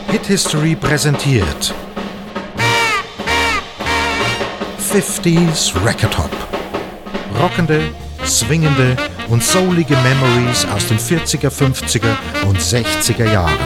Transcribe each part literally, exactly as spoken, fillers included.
Hit History präsentiert fünfziger Record Hop. Rockende, swingende und soulige Memories aus den vierziger, fünfziger und sechziger Jahren.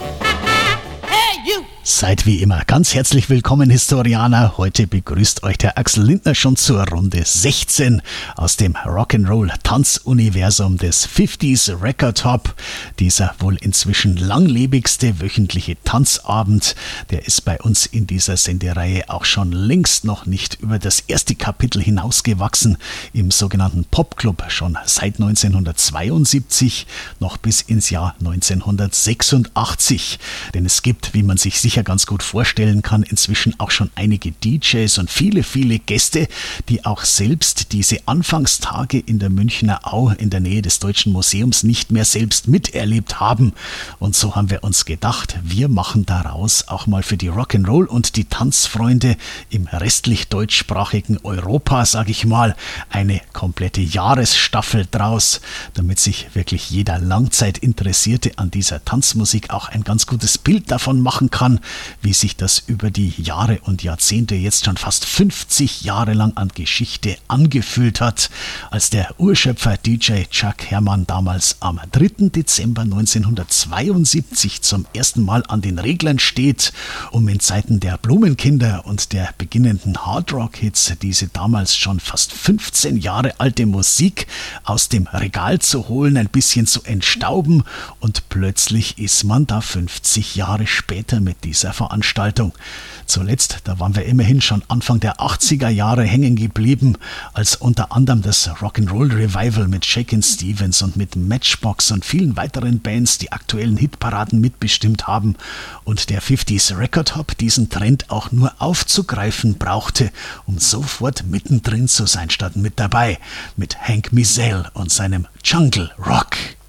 Seid wie immer ganz herzlich willkommen, Historianer. Heute begrüßt euch der Axel Lindner schon zur Runde sechzehn aus dem Rock'n'Roll-Tanzuniversum des fünfziger Record Hop. Dieser wohl inzwischen langlebigste wöchentliche Tanzabend, der ist bei uns in dieser Sendereihe auch schon längst noch nicht über das erste Kapitel hinausgewachsen, im sogenannten Popclub schon seit neunzehnhundertzweiundsiebzig noch bis ins Jahr neunzehnhundertsechsundachtzig. Denn es gibt, wie man sich sicher ganz gut vorstellen kann, inzwischen auch schon einige D Js und viele, viele Gäste, die auch selbst diese Anfangstage in der Münchner Au in der Nähe des Deutschen Museums nicht mehr selbst miterlebt haben. Und so haben wir uns gedacht, wir machen daraus auch mal für die Rock'n'Roll und die Tanzfreunde im restlich deutschsprachigen Europa, sage ich mal, eine komplette Jahresstaffel draus, damit sich wirklich jeder Langzeitinteressierte an dieser Tanzmusik auch ein ganz gutes Bild davon machen kann, wie sich das über die Jahre und Jahrzehnte, jetzt schon fast fünfzig Jahre lang an Geschichte angefühlt hat, als der Urschöpfer D J Chuck Herrmann damals am dritten Dezember neunzehnhundertzweiundsiebzig zum ersten Mal an den Reglern steht, um in Zeiten der Blumenkinder und der beginnenden Hardrock-Hits diese damals schon fast fünfzehn Jahre alte Musik aus dem Regal zu holen, ein bisschen zu entstauben, und plötzlich ist man da fünfzig Jahre später mit dieser Veranstaltung. Zuletzt, da waren wir immerhin schon Anfang der achtziger Jahre hängen geblieben, als unter anderem das Rock'n'Roll Revival mit Shakin' Stevens und mit Matchbox und vielen weiteren Bands die aktuellen Hitparaden mitbestimmt haben und der fünfziger Record Hop diesen Trend auch nur aufzugreifen brauchte, um sofort mittendrin zu sein statt mit dabei, mit Hank Mizell und seinem Jungle Rock.